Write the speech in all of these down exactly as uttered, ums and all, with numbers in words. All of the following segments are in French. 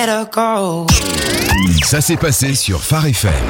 Ça s'est passé sur Phare F M.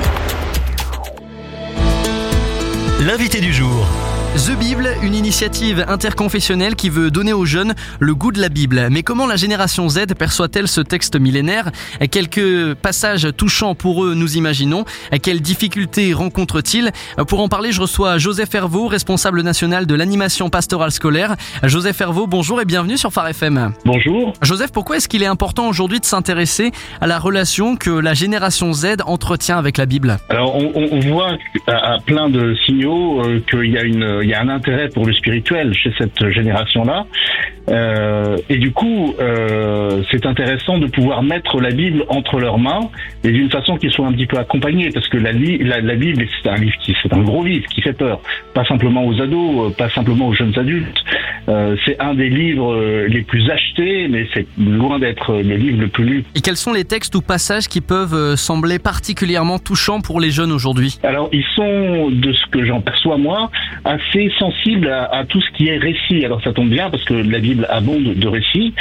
L'invité du jour. The Bible, une initiative interconfessionnelle qui veut donner aux jeunes le goût de la Bible. Mais comment la génération Z perçoit-elle ce texte millénaire ? Quelques passages touchants pour eux, nous imaginons. Quelles difficultés rencontrent-ils ? Pour en parler, je reçois Joseph Herveau, responsable national de l'animation pastorale scolaire. Joseph Herveau, bonjour et bienvenue sur Phare F M. Bonjour. Joseph, pourquoi est-ce qu'il est important aujourd'hui de s'intéresser à la relation que la génération Z entretient avec la Bible ? Alors, on, on voit à, à plein de signaux euh, qu'il y a une il y a un intérêt pour le spirituel chez cette génération-là. Euh, et du coup, euh, c'est intéressant de pouvoir mettre la Bible entre leurs mains et d'une façon qu'ils soient un petit peu accompagnés, parce que la, la, la Bible, c'est un livre qui, c'est un gros livre qui fait peur. Pas simplement aux ados, pas simplement aux jeunes adultes. Euh, c'est un des livres les plus achetés, mais c'est loin d'être le livre le plus lu. Et quels sont les textes ou passages qui peuvent sembler particulièrement touchants pour les jeunes aujourd'hui ? Alors, ils sont, de ce que j'en perçois moi, assez sensibles à, à tout ce qui est récit. Alors, ça tombe bien parce que la Bible abonde de récits.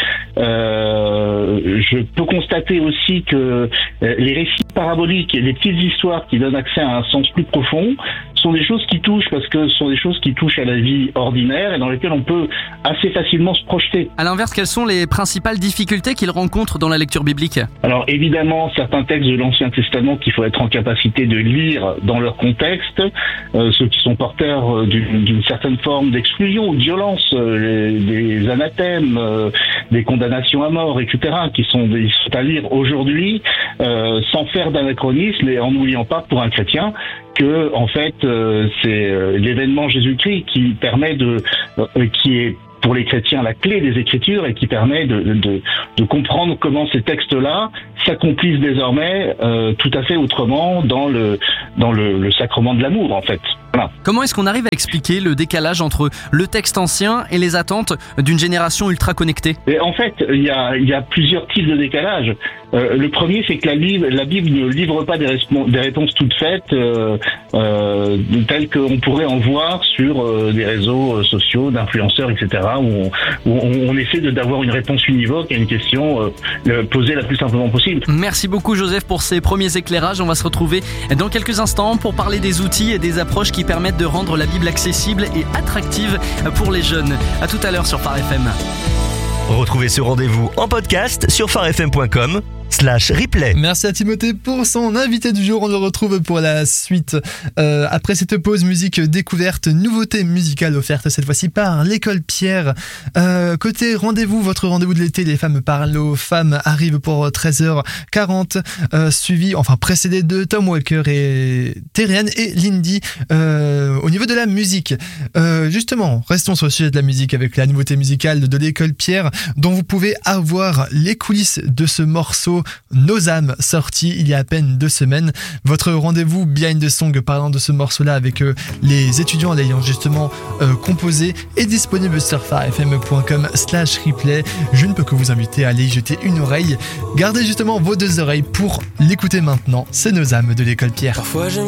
Euh, je peux constater aussi que les récits paraboliques et les petites histoires qui donnent accès à un sens plus profond sont des choses qui touchent, parce que ce sont des choses qui touchent à la vie ordinaire et dans lesquelles on peut assez facilement se projeter. À l'inverse, quelles sont les principales difficultés qu'ils rencontrent dans la lecture biblique ? Alors évidemment, certains textes de l'Ancien Testament qu'il faut être en capacité de lire dans leur contexte, euh, ceux qui sont porteurs d'une, d'une certaine forme d'exclusion ou de violence, euh, les, des anathèmes, euh, des condamnations à mort, et cetera, qui sont, des, sont à lire aujourd'hui euh, sans faire d'anachronisme et en n'oubliant pas pour un chrétien que en fait euh, c'est euh, l'événement Jésus-Christ qui permet de euh, qui est pour les chrétiens la clé des Écritures et qui permet de, de, de comprendre comment ces textes-là s'accomplissent désormais euh, tout à fait autrement dans le dans le, le sacrement de l'amour en fait. Voilà. Comment est-ce qu'on arrive à expliquer le décalage entre le texte ancien et les attentes d'une génération ultra connectée ? Et en fait, il y a, il y a plusieurs types de décalage. Euh, le premier, c'est que la Bible, la Bible ne livre pas des, resp- des réponses toutes faites euh, euh, telles qu'on pourrait en voir sur euh, des réseaux sociaux, d'influenceurs, et cetera, où on, où on, on essaie de, d'avoir une réponse univoque à une question euh, posée la plus simplement possible. Merci beaucoup Joseph pour ces premiers éclairages. On va se retrouver dans quelques instants pour parler des outils et des approches qui qui permettent de rendre la Bible accessible et attractive pour les jeunes. À tout à l'heure sur Phare F M. Retrouvez ce rendez-vous en podcast sur pharefm point com slash replay. Merci à Timothée pour son invité du jour. On le retrouve pour la suite. Euh, après cette pause musique découverte, nouveauté musicale offerte cette fois-ci par l'école Pierre. Euh, côté rendez-vous, votre rendez-vous de l'été, les femmes parlent aux femmes, arrive pour treize heures quarante, euh, suivi, enfin précédé de Tom Walker et Terrian et Lindy. Euh, au niveau de la musique, euh, justement, restons sur le sujet de la musique avec la nouveauté musicale de l'école Pierre, dont vous pouvez avoir les coulisses de ce morceau Nos âmes, sorti il y a à peine deux semaines. Votre rendez-vous behind the song parlant de ce morceau-là avec euh, les étudiants l'ayant justement euh, composé est disponible sur pharefm point com slash replay. Je ne peux que vous inviter à aller y jeter une oreille. Gardez justement vos deux oreilles pour l'écouter maintenant. C'est Nos âmes de l'école Pierre. Parfois je